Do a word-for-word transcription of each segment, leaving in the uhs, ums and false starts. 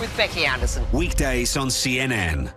with Becky Anderson. Weekdays on C N N.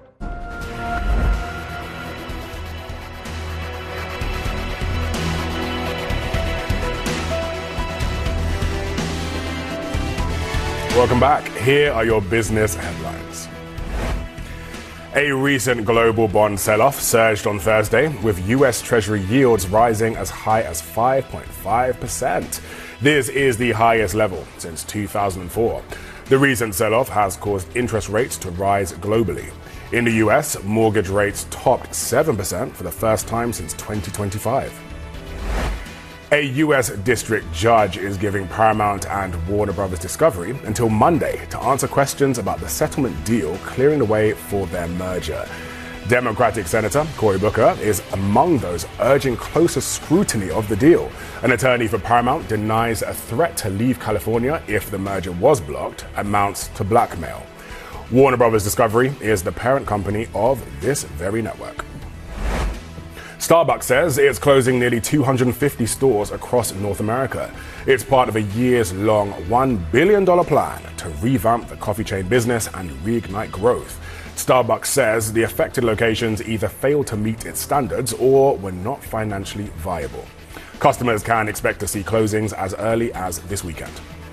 Welcome back. Here are your business headlines. A recent global bond sell-off surged on Thursday, with U S Treasury yields rising as high as five point five percent. This is the highest level since two thousand four. The recent sell-off has caused interest rates to rise globally. In the U S, mortgage rates topped seven percent for the first time since twenty twenty-five. A U S district judge is giving Paramount and Warner Brothers Discovery until Monday to answer questions about the settlement deal clearing the way for their merger. Democratic Senator Cory Booker is among those urging closer scrutiny of the deal. An attorney for Paramount denies a threat to leave California if the merger was blocked amounts to blackmail. Warner Brothers Discovery is the parent company of this very network. Starbucks says it's closing nearly two hundred fifty stores across North America. It's part of a years-long one billion dollars plan to revamp the coffee chain business and reignite growth. Starbucks says the affected locations either failed to meet its standards or were not financially viable. Customers can expect to see closings as early as this weekend.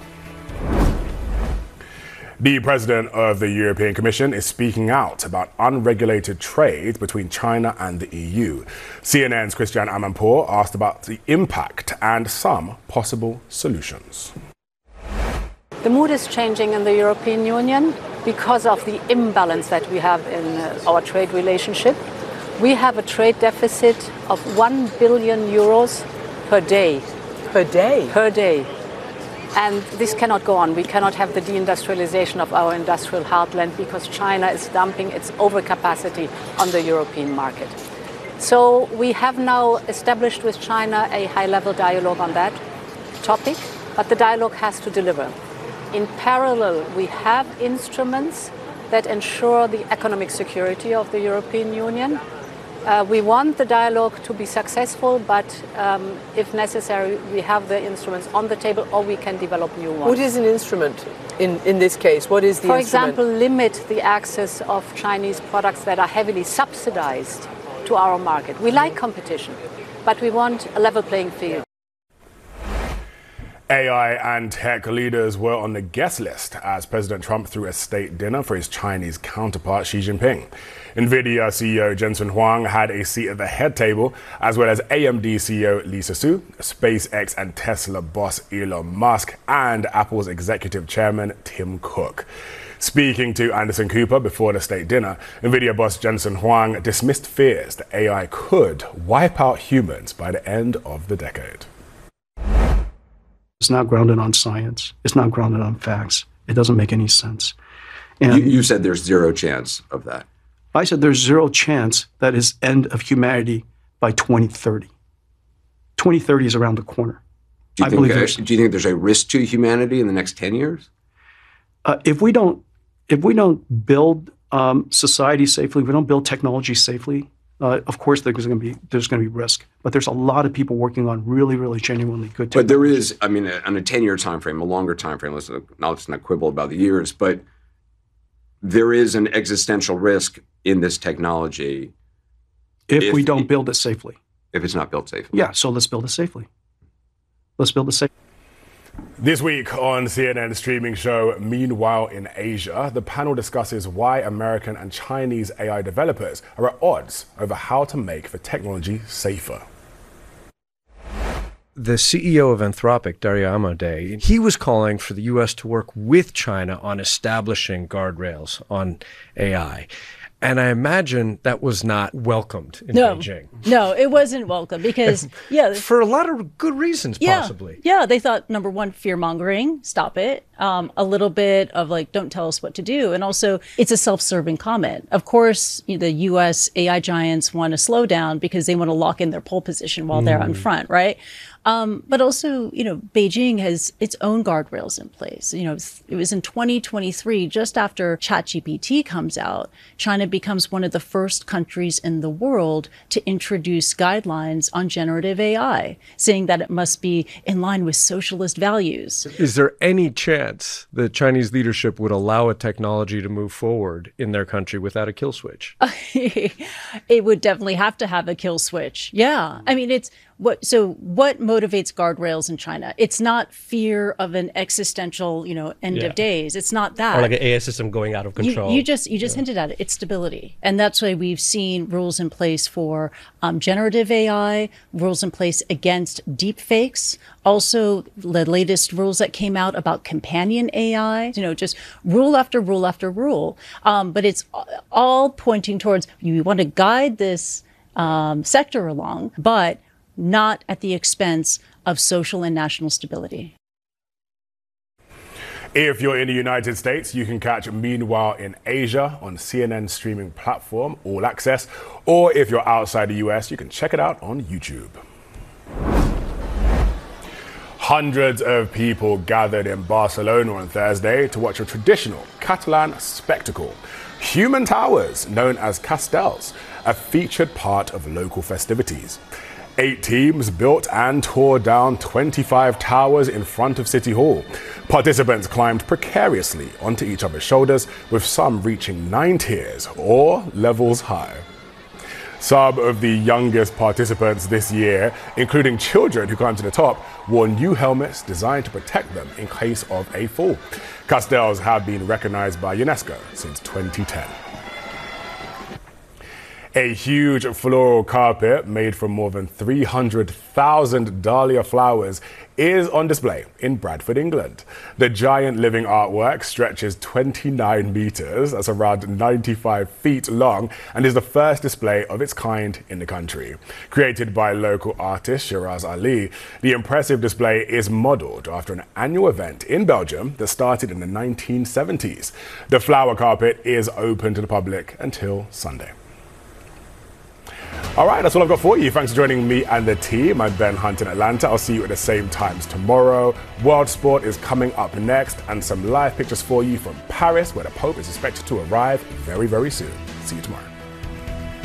The president of the European Commission is speaking out about unregulated trade between China and the E U. C N N's Christiane Amanpour asked about the impact and some possible solutions. The mood is changing in the European Union because of the imbalance that we have in uh, our trade relationship. We have a trade deficit of one billion euros per day. Per day? Per day. And this cannot go on. We cannot have the deindustrialization of our industrial heartland because China is dumping its overcapacity on the European market. So we have now established with China a high-level dialogue on that topic, but the dialogue has to deliver. In parallel, we have instruments that ensure the economic security of the European Union. Uh, we want the dialogue to be successful, but um, if necessary, we have the instruments on the table or we can develop new ones. What is an instrument in, in this case? What is the For instrument? example, limit the access of Chinese products that are heavily subsidized to our market. We like competition, but we want a level playing field. A I and tech leaders were on the guest list as President Trump threw a state dinner for his Chinese counterpart Xi Jinping. NVIDIA C E O Jensen Huang had a seat at the head table, as well as A M D C E O Lisa Su, SpaceX and Tesla boss Elon Musk, and Apple's executive chairman Tim Cook. Speaking to Anderson Cooper before the state dinner, NVIDIA boss Jensen Huang dismissed fears that A I could wipe out humans by the end of the decade. It's not grounded on science. It's not grounded on facts. It doesn't make any sense. And you, you said there's zero chance of that. I said there's zero chance that is end of humanity by twenty thirty. twenty thirty is around the corner. Do you, I think, believe uh, there's, do you think there's a risk to humanity in the next ten years? Uh, if we don't, if we don't build um, society safely, if we don't build technology safely, uh, of course there's going to be there's going to be risk. But there's a lot of people working on really, really genuinely good technology. But there is, I mean, on a ten-year time frame, a longer time frame. Let's not, let's not quibble about the years, but there is an existential risk in this technology if, if we don't build it safely. If it's not built safely. Yeah, so let's build it safely. Let's build it safely. This week on C N N's streaming show Meanwhile in Asia, the panel discusses why American and Chinese A I developers are at odds over how to make the technology safer. The C E O of Anthropic, Dario Amodei, he was calling for the U S to work with China on establishing guardrails on A I. And I imagine that was not welcomed in no, Beijing. No, it wasn't welcome because, yeah. For a lot of good reasons, yeah, possibly. Yeah, they thought, number one, fear-mongering, stop it. Um, a little bit of like, don't tell us what to do. And also, it's a self-serving comment. Of course, you know, the U S A I giants want to slow down because they want to lock in their pole position while mm. they're on front, right? Um, but also, you know, Beijing has its own guardrails in place. You know, it was in twenty twenty-three, just after ChatGPT comes out, China becomes one of the first countries in the world to introduce guidelines on generative A I, saying that it must be in line with socialist values. Is there any chance that Chinese leadership would allow a technology to move forward in their country without a kill switch? It would definitely have to have a kill switch. Yeah. I mean, it's what, so what motivates guardrails in China? It's not fear of an existential, you know, end Yeah. of days. It's not that. Or like an A I system going out of control. You, you just you just yeah. hinted at it. It's stability, and that's why we've seen rules in place for um, generative A I, rules in place against deep fakes. Also, the latest rules that came out about companion A I. You know, just rule after rule after rule. Um, but it's all pointing towards you want to guide this um, sector along, but not at the expense of social and national stability. If you're in the United States, you can catch Meanwhile in Asia on C N N streaming platform, All Access. Or if you're outside the U S, you can check it out on YouTube. Hundreds of people gathered in Barcelona on Thursday to watch a traditional Catalan spectacle. Human towers, known as castells, a featured part of local festivities. Eight teams built and tore down twenty-five towers in front of City Hall. Participants climbed precariously onto each other's shoulders, with some reaching nine tiers or levels high. Some of the youngest participants this year, including children who climbed to the top, wore new helmets designed to protect them in case of a fall. Castells have been recognized by UNESCO since twenty ten. A huge floral carpet made from more than three hundred thousand dahlia flowers is on display in Bradford, England. The giant living artwork stretches twenty-nine meters, that's around ninety-five feet long, and is the first display of its kind in the country. Created by local artist Shiraz Ali, the impressive display is modeled after an annual event in Belgium that started in the nineteen seventies. The flower carpet is open to the public until Sunday. All right, that's all I've got for you. Thanks for joining me and the team. I'm Ben Hunt in Atlanta. I'll see you at the same times tomorrow. World Sport is coming up next, and some live pictures for you from Paris, where the Pope is expected to arrive very, very soon. See you tomorrow.